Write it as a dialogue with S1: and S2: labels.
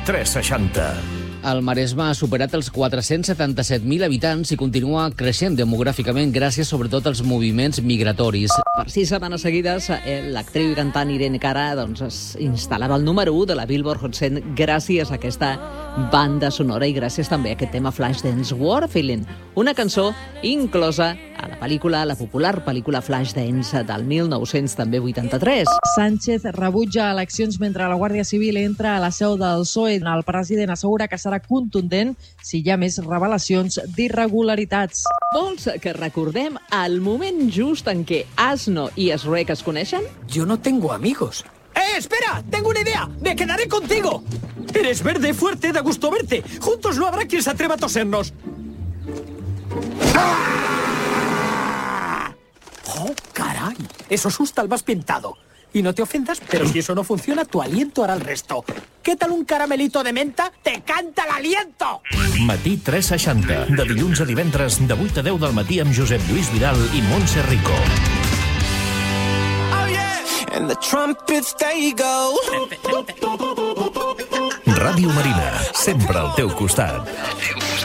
S1: 360.
S2: El Maresme ha superat els 477.000 habitants i continua creixent demogràficament gràcies sobretot als moviments migratoris.
S3: Per 6 setmanes seguides, l'actriu i cantant Irene Cara es instal·lava al número 1 de la Billboard Hot 100 gràcies a aquesta banda sonora i gràcies també a aquest tema Flashdance War Feeling, una cançó inclosa a la popular pel·lícula Flashdance del 1983.
S4: Sánchez rebutja eleccions mentre la Guàrdia Civil entra a la seu del PSOE. El president assegura que serà contundent si hi ha més revelacions d'irregularitats.
S3: Vols que recordem el moment just en què Asno i Shrek es coneixen?
S5: Yo no tengo amigos. ¡Espera! ¡Tengo una idea! ¡Me quedaré contigo! Eres verde, fuerte, da gusto verte. Juntos no habrá quien se atreva a tosernos. ¡Ah! ¡Oh, caray! Eso asusta al más pintado. Y no te ofendas, pero si eso no funciona, tu aliento hará el resto. ¿Qué tal un caramelito de menta? ¡Te canta el aliento!
S1: Matí 360. De dilluns a divendres, de 8 a 10 del matí amb Josep Lluís Vidal i Montse Rico.
S6: And the trumpets they go.
S1: Ràdio Marina, sempre al teu costat.